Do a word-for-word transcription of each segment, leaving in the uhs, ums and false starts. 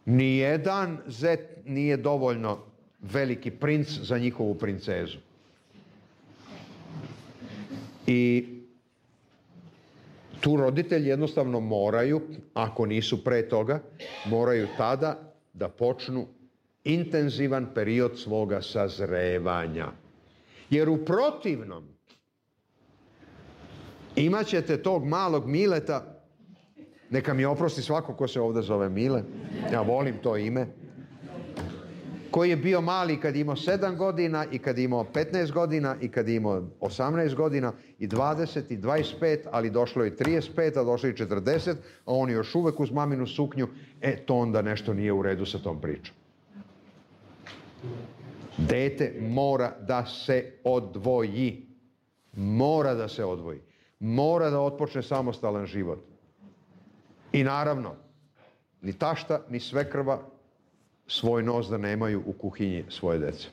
Nijedan zet nije dovoljno veliki princ za njihovu princezu. I tu roditelji jednostavno moraju, ako nisu pre toga, moraju tada da počnu intenzivan period svoga sazrevanja. Jer u protivnom imat ćete tog malog Mileta, neka mi oprosti svako ko se ovdje zove Mile, ja volim to ime, koji je bio mali kad imao sedam godina i kad imao petnaest godina i kad imao osamnaest godina i dvadeset i dvadeset pet, ali došlo je trideset pet, a došlo je četrdeset, a on je još uvek uz maminu suknju, e to onda nešto nije u redu sa tom pričom. Dete mora da se odvoji. Mora da se odvoji. Mora da otpočne samostalan život. I naravno, ni tašta, ni svekrva svoj nos da nemaju u kuhinji svoje dece.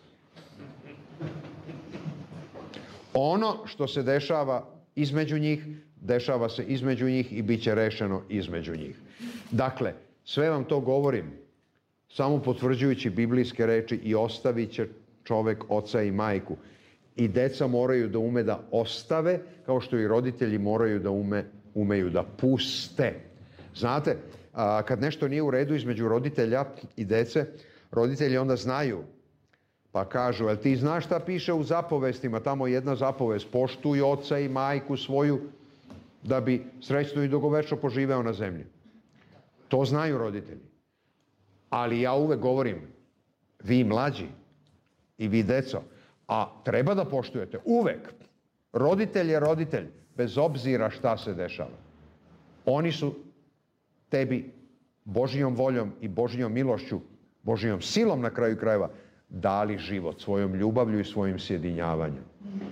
Ono što se dešava između njih, dešava se između njih i bit će rešeno između njih. Dakle, sve vam to govorim samo potvrđujući biblijske reči i ostavit će čovek oca i majku. I deca moraju da ume da ostave, kao što i roditelji moraju da ume, umeju da puste. Znate, a, kad nešto nije u redu između roditelja i dece, roditelji onda znaju, pa kažu, jel ti znaš šta piše u zapovestima, tamo jedna zapovest, poštuj oca i majku svoju, da bi srećno i dugovečno poživeo na zemlji. To znaju roditelji. Ali ja uvek govorim, vi mlađi i vi deco, a treba da poštujete uvek. Roditelj je roditelj, bez obzira šta se dešava. Oni su tebi Božijom voljom i Božijom milošću, Božijom silom na kraju krajeva, dali život svojom ljubavlju i svojim sjedinjavanjem.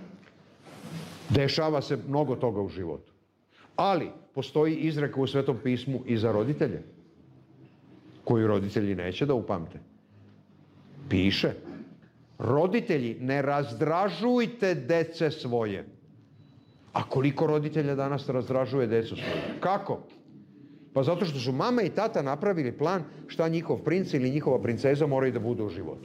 Dešava se mnogo toga u životu. Ali postoji izreka u Svetom pismu i za roditelje, koju roditelji neće da upamte. Piše, roditelji, ne razdražujte dece svoje. A koliko roditelja danas razdražuje decu svoje? Kako? Pa zato što su mama i tata napravili plan šta njihov princ ili njihova princeza moraju da budu u životu.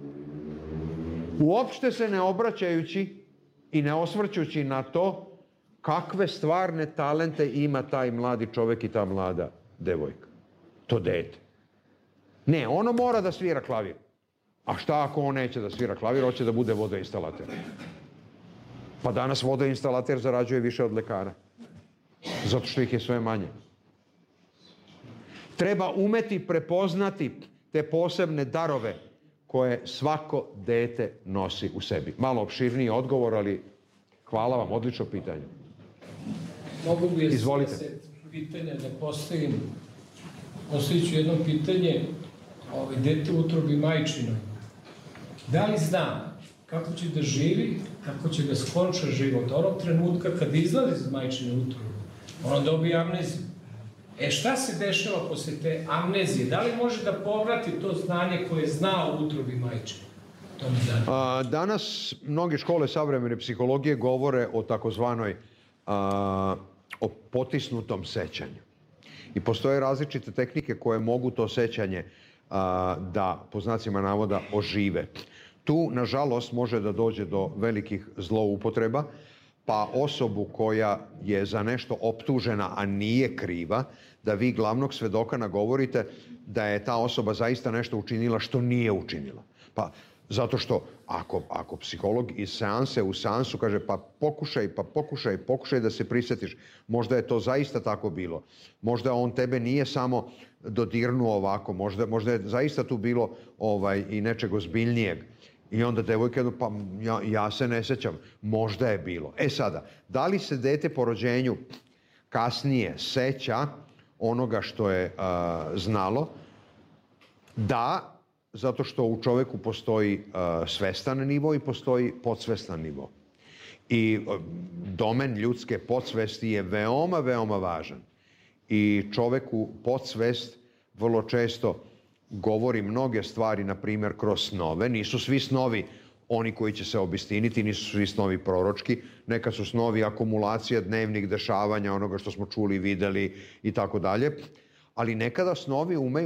Uopšte se ne obraćajući i ne osvrćući na to kakve stvarne talente ima taj mladi čovek i ta mlada devojka. To dete. Ne, ono mora da svira klavir. A šta ako on neće da svira klavir, hoće da bude vodoinstalater? Pa danas vodoinstalater zarađuje više od lekara. Zato što ih je sve manje. Treba umeti prepoznati te posebne darove koje svako dete nosi u sebi. Malo opširniji odgovor, ali hvala vam, odlično pitanje. Mogu bi se pitanje da postavim, postavit ću jedno pitanje, ovaj, dete u utrobi majčinoj. Da li zna kako će da živi, kako će da skonča život? Onog trenutka kad izlazi iz majčine utrobe, ono dobije amneziju. E šta se dešava posle te amnezije? Da li može da povrati to znanje koje zna u utrobi majčine? A, danas mnoge škole savremene psihologije govore o takozvanoj a, o potisnutom sećanju. I postoje različite tehnike koje mogu to sećanje a, da, po znacima navoda, ožive. Tu, nažalost, može da dođe do velikih zloupotreba, pa osobu koja je za nešto optužena, a nije kriva, da vi glavnog svedoka nagovorite da je ta osoba zaista nešto učinila što nije učinila. Pa zato što ako, ako psiholog iz seanse u seansu kaže pa pokušaj, pa pokušaj, pokušaj da se prisjetiš, možda je to zaista tako bilo. Možda on tebe nije samo dodirnuo ovako, možda, možda je zaista tu bilo ovaj, i nečeg ozbiljnijeg. I onda devojka jedno, pa ja, ja se ne sećam, možda je bilo. E sada, da li se dete po rođenju kasnije seća onoga što je uh, znalo? Da, zato što u čoveku postoji uh, svestan nivo i postoji podsvestan nivo. I uh, domen ljudske podsvesti je veoma, veoma važan. I čoveku podsvest vrlo često govori mnoge stvari, na primjer, kroz snove. Nisu svi snovi oni koji će se obistiniti, nisu svi snovi proročki. Neka su snovi akumulacija dnevnih dešavanja, onoga što smo čuli, videli i tako dalje. Ali nekada snovi umeju